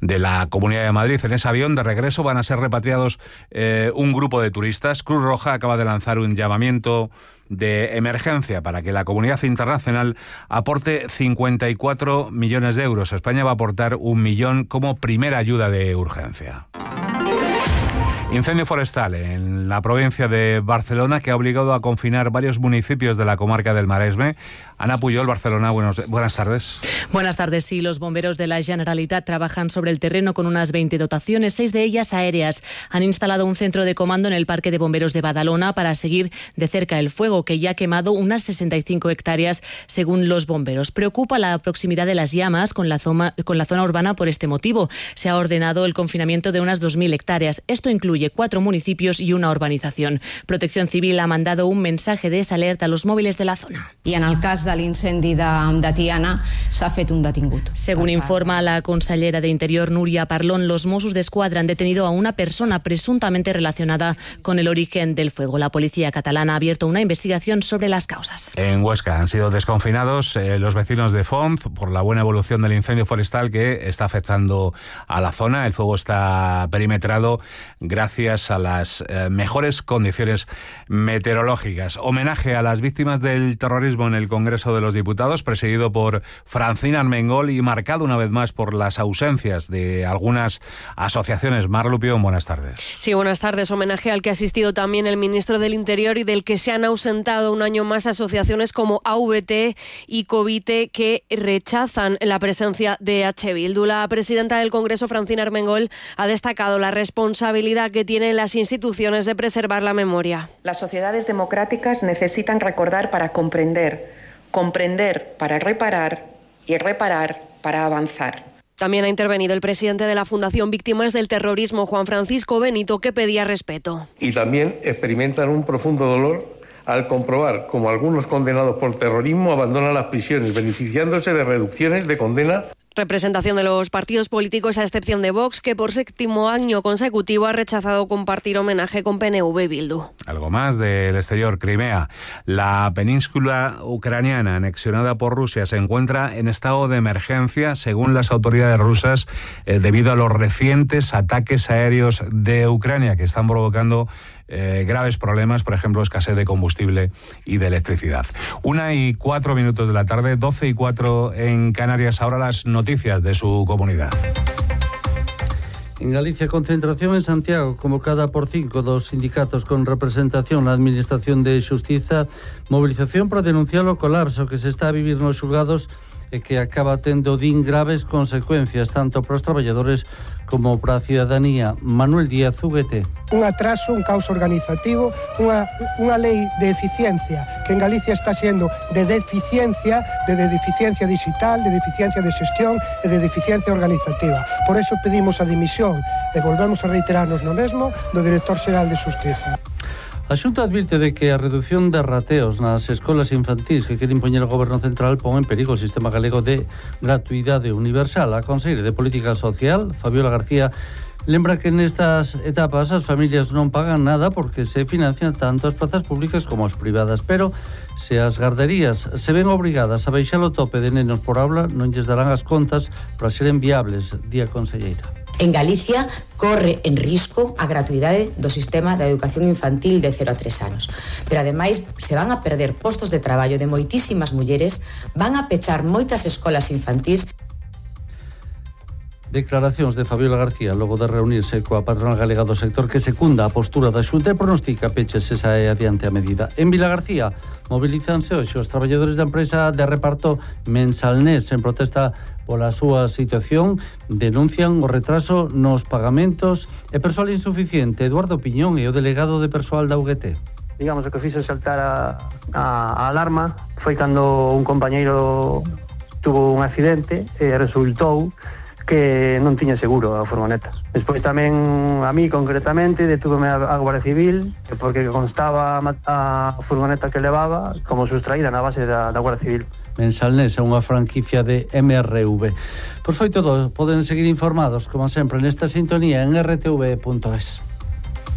de la Comunidad de Madrid. En ese avión de regreso van a ser repatriados un grupo de turistas. Cruz Roja acaba de lanzar un llamamiento de emergencia para que la comunidad internacional aporte 54 millones de euros. España va a aportar 1 millón como primera ayuda de urgencia. Incendio forestal en la provincia de Barcelona que ha obligado a confinar varios municipios de la comarca del Maresme. Ana Puyol, Barcelona, buenas tardes. Buenas tardes. Sí, los bomberos de la Generalitat trabajan sobre el terreno con unas 20 dotaciones, 6 de ellas aéreas. Han instalado un centro de comando en el Parque de Bomberos de Badalona para seguir de cerca el fuego, que ya ha quemado unas 65 hectáreas, según los bomberos. Preocupa la proximidad de las llamas con la zona urbana por este motivo. Se ha ordenado el confinamiento de unas 2.000 hectáreas. Esto incluye 4 municipios y una urbanización. Protección Civil ha mandado un mensaje de desalerta a los móviles de la zona. I en el cas de l'incendi de Tiana s'ha fet un detingut. Según informa la consellera de Interior, Núria Parlón, los Mossos d'Esquadra han detenido a una persona presuntamente relacionada con el origen del fuego. La policía catalana ha abierto una investigación sobre las causas. En Huesca han sido desconfinados los vecinos de Font por la buena evolución del incendio forestal que está afectando a la zona. El fuego está perimetrado gracias a las mejores condiciones meteorológicas. Homenaje a las víctimas del terrorismo en el Congreso de los Diputados, presidido por Francina Armengol y marcado una vez más por las ausencias de algunas asociaciones. Mar Lupión, buenas tardes. Sí, buenas tardes. Homenaje al que ha asistido también el ministro del Interior y del que se han ausentado un año más asociaciones como AVT y Covite, que rechazan la presencia de H. Bildu. La presidenta del Congreso, Francina Armengol, ha destacado la responsabilidad que tienen las instituciones de preservar la memoria. Las sociedades democráticas necesitan recordar para comprender, comprender para reparar y reparar para avanzar. También ha intervenido el presidente de la Fundación Víctimas del Terrorismo, Juan Francisco Benito, que pedía respeto. Y también experimentan un profundo dolor al comprobar cómo algunos condenados por terrorismo abandonan las prisiones, beneficiándose de reducciones de condena. Representación de los partidos políticos, a excepción de Vox, que por 7º año consecutivo ha rechazado compartir homenaje con PNV y Bildu. Algo más del exterior. Crimea, la península ucraniana anexionada por Rusia, se encuentra en estado de emergencia, según las autoridades rusas, debido a los recientes ataques aéreos de Ucrania, que están provocando graves problemas, por ejemplo, escasez de combustible y de electricidad. 1:04 de la tarde, 12:04 en Canarias. Ahora las noticias de su comunidad. En Galicia, concentración en Santiago, convocada por 5 dos sindicatos con representación na Administración de Xustiza, movilización para denunciar o colapso que se está a vivir nos xulgados e que acaba tendo graves consecuencias tanto para os traballadores como para a cidadanía. Manuel Díaz, UGT. Un atraso, un caos organizativo, unha lei de eficiencia que en Galicia está sendo de deficiencia digital, de deficiencia de xestión e de deficiencia organizativa. Por eso pedimos a dimisión e volvemos a reiterarnos no mesmo do director xeral de Xustiza. A Xunta advirte de que a reducción de rateos nas escolas infantís que quere impoñer o Goberno Central pon en perigo o sistema galego de gratuidade universal. A conselleira de Política Social, Fabiola García, lembra que nestas etapas as familias non pagan nada porque se financian tanto as plazas públicas como as privadas, pero se as garderías se ven obrigadas a baixar o tope de nenos por aula, non lles darán as contas para seren viables, di a conselleira. En Galicia corre en risco a gratuidade do sistema de educación infantil de 0 a 3 anos. Pero ademais se van a perder postos de traballo de moitísimas mulleres, van a pechar moitas escolas infantís. Declaracións de Fabiola García logo de reunirse coa patronal galega do sector que secunda a postura da Xunta e pronostica peches se sae adiante a medida. En Vilagarcía mobilizanse hoxe os traballadores da empresa de reparto Mensalnés en protesta pola súa situación, denuncian o retraso nos pagamentos e persoal insuficiente. Eduardo Piñón é o delegado de persoal da UGT. Digamos, o que fixo saltar a alarma foi cando un compañeiro tuvo un accidente e resultou que non tiña seguro a furgoneta. Despois tamén a mí concretamente detúveme a Guardia Civil porque constaba a furgoneta que levaba como sustraída na base da Guardia Civil. Mensalnés é unha franquicia de MRV. Pois foi todo, poden seguir informados como sempre nesta sintonía en rtv.es.